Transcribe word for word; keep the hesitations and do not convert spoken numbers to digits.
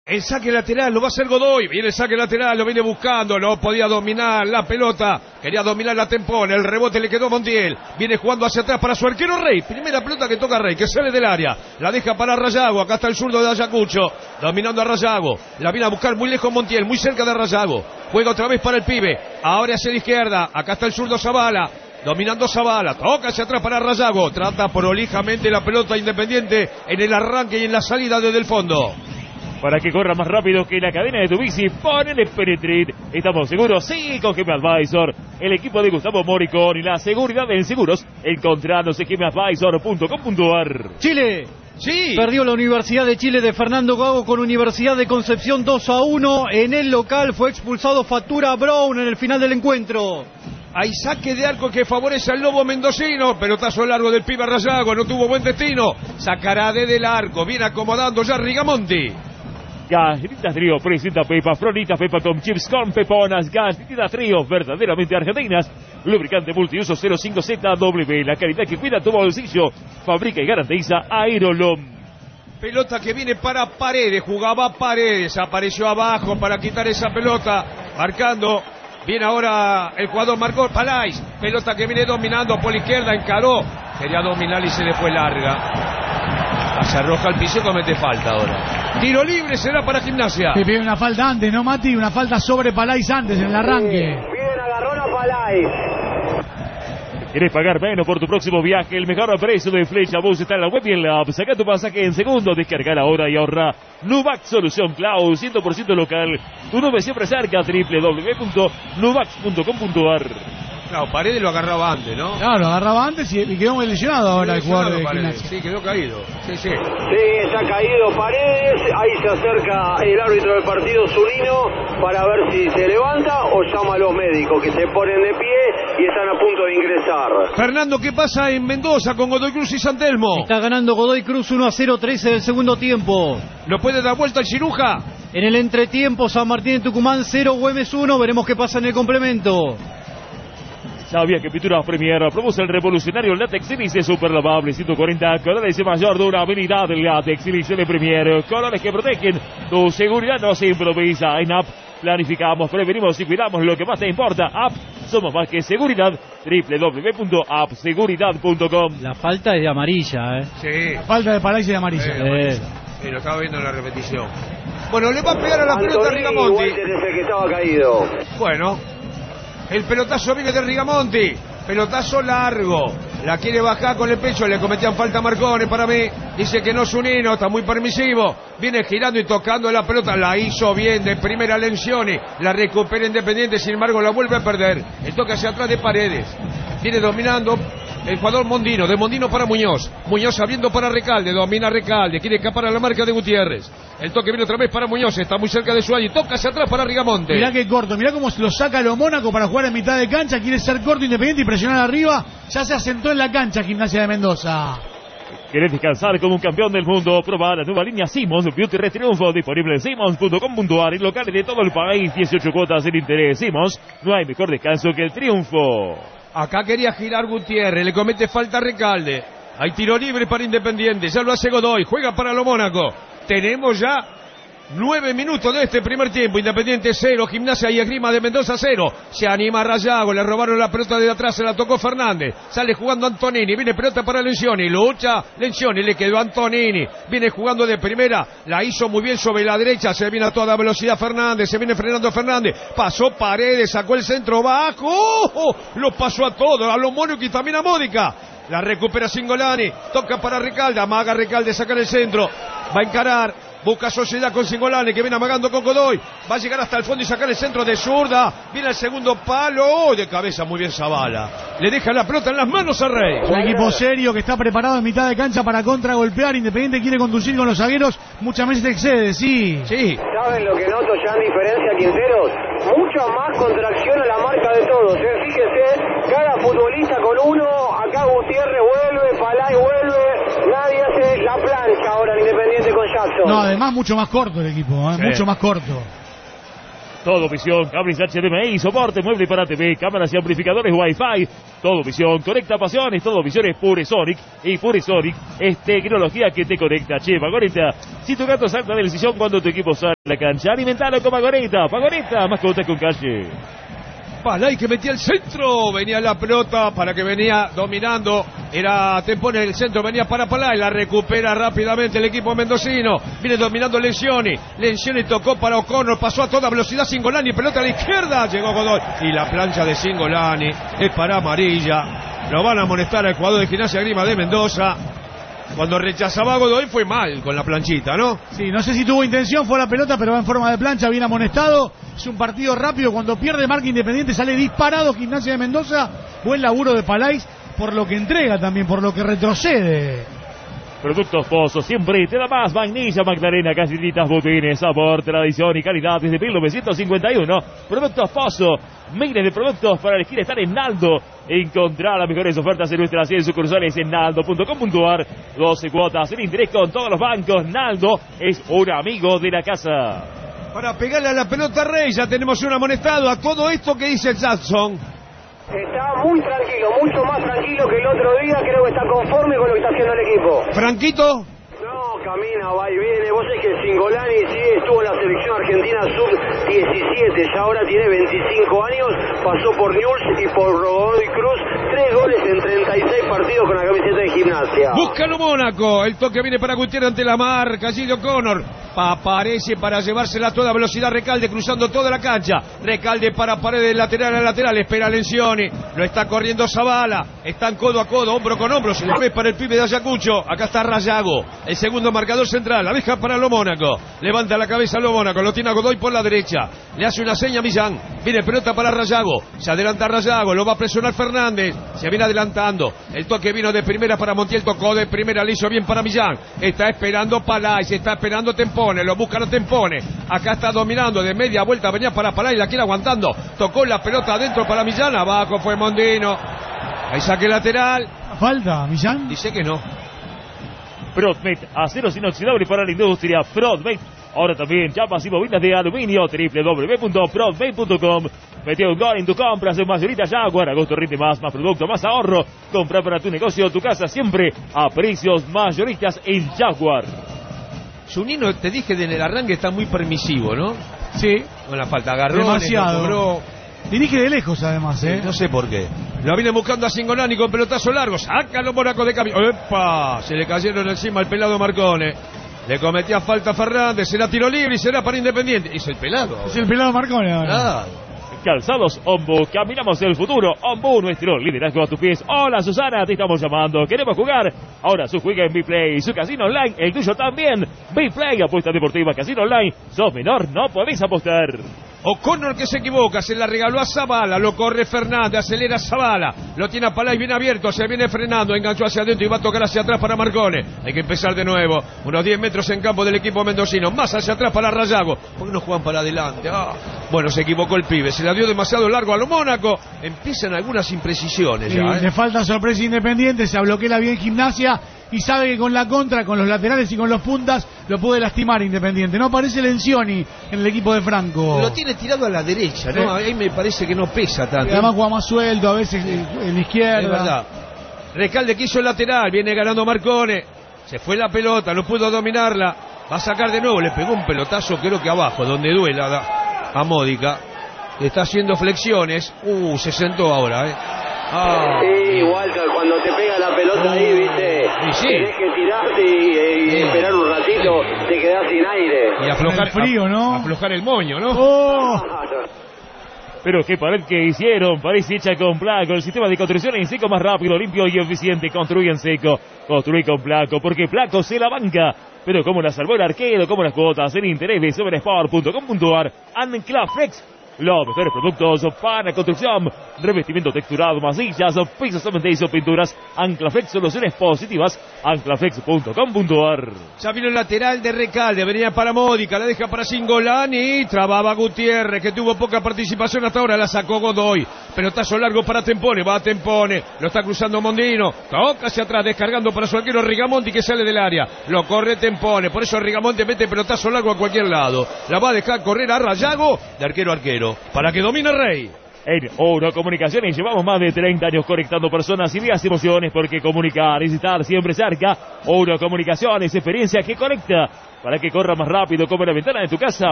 El saque lateral lo va a hacer Godoy. Viene el saque lateral, lo viene buscando. No podía dominar la pelota. Quería dominar la Tempón. El rebote le quedó a Montiel. Viene jugando hacia atrás para su arquero Rey. Primera pelota que toca Rey, que sale del área. La deja para Rayago. Acá está el zurdo de Ayacucho. Dominando a Rayago. La viene a buscar muy lejos Montiel. Muy cerca de Rayago. Juega otra vez para el pibe. Ahora hacia la izquierda. Acá está el zurdo Zavala. Dominando Zavala, toca hacia atrás para Rayago. Trata prolijamente la pelota Independiente en el arranque y en la salida desde el fondo. Para que corra más rápido que la cadena de tu bici, ponele Penetrit. ¿Estamos seguros? Sí, con G M Advisor. El equipo de Gustavo Moricón y la seguridad en seguros. Encontranos en G M Advisor punto com punto a r. Chile. Sí. Perdió la Universidad de Chile de Fernando Gago con Universidad de Concepción dos a uno. En el local fue expulsado Fatura Brown en el final del encuentro. Hay saque de arco que favorece al Lobo mendocino. Pelotazo largo del pibe Rayago. No tuvo buen destino. Sacará desde el arco. Viene acomodando ya Rigamonti. Galletitas Trío presenta Pepa, Fronitas Pepa con chips con peponas. Galletitas Trío, verdaderamente argentinas. Lubricante multiuso cero cinco Z W, la calidad que cuida tu bolsillo. Fabrica y garantiza Aerolom. Pelota que viene para Paredes. Jugaba Paredes. Apareció abajo para quitar esa pelota. Marcando. Viene ahora el jugador Marcó Palais. Pelota que viene dominando por la izquierda. Encaró. Quería dominar y se le fue larga. Se arroja al piso y comete falta ahora. Tiro libre será para Gimnasia. Le pide una falta antes, ¿no, Mati? Una falta sobre Palais antes en el arranque. Bien, agarrón a Palais. ¿Querés pagar menos por tu próximo viaje? El mejor precio de Flecha Bus está en la web y en la app. Saca tu pasaje en segundo, descarga la hora y ahorra. Nubac Solución Cloud, cien por ciento local. Tu nube siempre cerca, doble u doble u doble u punto nubac punto com punto a r. Claro, Paredes lo agarraba antes, ¿no? Claro, lo agarraba antes y, y quedó muy lesionado ahora el jugador de Paredes. Gimnasia. Sí, quedó caído. Sí, sí. Sí, está caído Paredes. Ahí se acerca el árbitro del partido Zunino para ver si se levanta o llama a los médicos que se ponen de pie y están a punto de ingresar. Fernando, ¿qué pasa en Mendoza con Godoy Cruz y San Telmo? Está ganando Godoy Cruz uno a cero, trece del segundo tiempo. ¿Lo puede dar vuelta el Ciruja? En el entretiempo, San Martín de Tucumán cero, Güemes uno. Veremos qué pasa en el complemento. ¿Sabías que Pinturas Premier produce el revolucionario látex Silice super lavable ciento cuarenta colores de mayor durabilidad? Látex Silice de Premier, colores que protegen tu seguridad, no se improvisa. En App planificamos, prevenimos y cuidamos lo que más te importa. App, somos más que seguridad. doble u doble u doble u punto app seguridad punto com. La falta es de amarilla, ¿eh? Sí. Falta de Palais y de amarilla. Sí, eh. Sí, lo estaba viendo en la repetición. Bueno, le va a pegar a la pelota a Rigamonti. Igual desde que estaba caído. Bueno. El pelotazo viene de Rigamonti. Pelotazo largo. La quiere bajar con el pecho. Le cometían falta a Marcone para mí. Dice que no es un hino. Está muy permisivo. Viene girando y tocando la pelota. La hizo bien de primera Lencioni. La recupera Independiente. Sin embargo la vuelve a perder. El toque hacia atrás de Paredes. Viene dominando el jugador Mondino. De Mondino para Muñoz. Muñoz abriendo para Recalde. Domina Recalde. Quiere escapar a la marca de Gutiérrez. El toque viene otra vez para Muñoz. Está muy cerca de Suárez. Toca hacia atrás para Rigamonte. Mirá qué corto. Mirá cómo se lo saca a lo Mónaco para jugar en mitad de cancha. Quiere ser corto, Independiente y presionar arriba. Ya se asentó en la cancha Gimnasia de Mendoza. ¿Querés descansar como un campeón del mundo? Probá la nueva línea Simmons Beauty Red Triunfo, disponible en simmons punto com punto a r, en locales de todo el país. dieciocho cuotas sin interés. Simmons, no hay mejor descanso que el triunfo. Acá quería girar Gutiérrez, le comete falta a Recalde. Hay tiro libre para Independiente, ya lo hace Godoy, juega para lo Mónaco. Tenemos ya nueve minutos de este primer tiempo. Independiente cero, Gimnasia y Esgrima de Mendoza cero. Se anima Rayago, le robaron la pelota de atrás, se la tocó Fernández. Sale jugando Antonini, viene pelota para Lencioni, lucha Lencioni, le quedó Antonini. Viene jugando de primera, la hizo muy bien sobre la derecha, se viene a toda velocidad Fernández, se viene frenando Fernández. Pasó Paredes, sacó el centro bajo, ¡oh! ¡Oh! Lo pasó a todos, a los Mónaco y también a Módica. La recupera Cingolani, toca para Recalde, amaga Recalde, saca el centro, va a encarar. Busca sociedad con Cingolani, que viene amagando con Godoy. Va a llegar hasta el fondo y sacar el centro de zurda. Viene el segundo palo. Oh, de cabeza, muy bien Zavala. Le deja la pelota en las manos a Rey. Un equipo serio que está preparado en mitad de cancha para contragolpear. Independiente quiere conducir con los zagueros. Muchas veces excede, sí. Sí. ¿Saben lo que noto ya en diferencia, Quinteros? Mucha más contracción a la marca de todos. ¿eh? Fíjese, cada futbolista con uno. Acá Gutiérrez vuelve, Palay vuelve. Nadie hace la plancha ahora en Independiente con Jackson. No, además mucho más corto el equipo, ¿eh? Sí. Mucho más corto. Todo Visión, cables H D M I, soporte, mueble para T V, cámaras y amplificadores Wi-Fi. Todo Visión, conecta pasiones. Todo Visión es Puresonic. Y Puresonic es tecnología que te conecta. Che, Pagoneta, si tu gato salta del sillón cuando tu equipo sale a la cancha, alimentalo con Pagoneta. Pagoneta, mascota con calle. Palay que metía el centro, venía la pelota para que venía dominando, era Tempone en el centro, venía para Palay, la recupera rápidamente el equipo mendocino, viene dominando Lencioni, Lencioni tocó para O'Connor, pasó a toda velocidad Cingolani, pelota a la izquierda, llegó Godoy, y la plancha de Cingolani es para amarilla, lo van a amonestar al jugador de Gimnasia Grima de Mendoza. Cuando rechazaba a Godoy fue mal con la planchita, ¿no? Sí, no sé si tuvo intención, fue la pelota, pero va en forma de plancha, bien amonestado. Es un partido rápido, cuando pierde marca Independiente sale disparado Gimnasia de Mendoza. Buen laburo de Palais, por lo que entrega también, por lo que retrocede. Productos Pozo, siempre te da más. Vainilla, Magdalena, galletitas, botines, sabor, tradición y calidad desde mil novecientos cincuenta y uno. Productos Pozo, miles de productos para elegir estar en Naldo. Encontrar las mejores ofertas en nuestras cien sucursales en naldo punto com punto ar. doce cuotas en interés con todos los bancos. Naldo es un amigo de la casa. Para pegarle a la pelota Rey, ya tenemos un amonestado. A todo esto que dice el Jackson. Está muy tranquilo, mucho más tranquilo que el otro día. Creo que está conforme con lo que está haciendo el equipo. Franquito. No, camina, va y viene. Vos sabés que Cingolani sí estuvo en la selección argentina sub diecisiete, ya ahora tiene veinticinco años, pasó por Newell's y por Godoy Cruz, tres goles en treinta y seis partidos con la camiseta de Gimnasia. Búscalo Mónaco, el toque viene para Gutiérrez ante la marca, Gillo O'Connor, aparece para llevársela a toda velocidad Recalde cruzando toda la cancha, Recalde para pared lateral a lateral, espera Lencioni, lo está corriendo Zavala, están codo a codo, hombro con hombro, se le ve para el pibe de Ayacucho, acá está Rayago, el segundo marcador central, la deja para lo Mónaco, levanta la cabeza lo Mónaco, lo tiene a Godoy por la derecha, le hace una seña a Millán, viene pelota para Rayago, se adelanta Rayago, lo va a presionar Fernández, se viene adelantando, el toque vino de primera para Montiel, tocó de primera, le hizo bien para Millán, está esperando Palay, se está esperando Tempone, lo busca no Tempone, acá está dominando, de media vuelta venía para Palay, la quiere aguantando, tocó la pelota adentro para Millán, abajo fue Mondino, ahí saque lateral. ¿Falta, Millán? Dice que no. Prodmet, aceros inoxidables para la industria. Prodmet, ahora también chapas y bobinas de aluminio. doble u doble u doble u punto prodmet punto com. Mete un gol en tu compras en Mayorita Jaguar. Agosto rinde más, más producto, más ahorro. Compra para tu negocio, tu casa, siempre a precios mayoristas en Jaguar. Zunino, te dije en el arranque, está muy permisivo, ¿no? Sí. Con la falta, agarró, demasiado. Cobró. Dirige de lejos además, ¿eh? No sé por qué. Lo viene buscando a Cingolani con pelotazo largo. Sácalo Mónaco de cambio. ¡Epa! Se le cayeron encima al pelado Marcone. Le cometía falta a Fernández. Será tiro libre y será para Independiente. Es el pelado. Es el pelado Marcone ahora. Claro. Calzados Ombu, caminamos el futuro. Ombu, nuestro liderazgo a tus pies. Hola Susana, te estamos llamando. Queremos jugar. Ahora su juega en Biplay, su casino online, el tuyo también. Biplay, apuesta deportiva, casino online. Sos menor, no podés apostar. O'Connor que se equivoca, se la regaló a Zavala, lo corre Fernández, acelera Zavala, lo tiene a Palay bien abierto, se viene frenando, enganchó hacia adentro y va a tocar hacia atrás para Marcone. Hay que empezar de nuevo, unos diez metros en campo del equipo mendocino, más hacia atrás para Rayago. ¿Por qué no juegan para adelante? Ah. Bueno, se equivocó el pibe, se la dio demasiado largo a lo Mónaco, empiezan algunas imprecisiones ya. Eh, ¿eh? Le falta sorpresa Independiente, se bloquea bien Gimnasia y sabe que con la contra, con los laterales y con los puntas, lo puede lastimar Independiente. No aparece Lencioni en el equipo de Franco. Lo tiene tirado a la derecha, ¿no? Ahí me parece que no pesa tanto. Y además juega más suelto, a veces en la izquierda. Es verdad. Recalde quiso el lateral, viene ganando Marcone. Se fue la pelota, no pudo dominarla. Va a sacar de nuevo, le pegó un pelotazo creo que abajo, donde duela a Módica. Está haciendo flexiones. Uh, se sentó ahora, ¿eh? Ah. Sí, Walter, cuando te pega la pelota ahí, viste, y sí. tenés que tirarte y, y sí. esperar un ratito, te quedás sin aire. Y aflojar el frío, ¿no? Aflojar el moño, ¿no? Oh. Pero qué pared que hicieron, parece hecha con Placo, el sistema de construcción en seco más rápido, limpio y eficiente. Construye en seco, construye con Placo, porque Placo se la banca. Pero como la salvó el arquero, como las cuotas en interés de Sobersport punto com punto ar, Anclaflex. Los mejores productos para construcción, revestimiento texturado, masillas, pisos cementicios, pinturas. Anclaflex, soluciones positivas. Anclaflex punto com punto ar. Ya vino el lateral de Recalde, venía para Módica, la deja para Singolani, trababa Gutiérrez, que tuvo poca participación hasta ahora, la sacó Godoy. Pelotazo largo para Tempone, va a Tempone, lo está cruzando Mondino, toca hacia atrás, descargando para su arquero Rigamonti, que sale del área, lo corre Tempone, por eso Rigamonti mete pelotazo largo a cualquier lado, la va a dejar correr a Rayago, de arquero a arquero, para que domine Rey. En Oro Comunicaciones llevamos más de treinta años conectando personas, ideas y emociones, porque comunicar es estar siempre cerca. Oro Comunicaciones, experiencia que conecta, para que corra más rápido como la ventana de tu casa.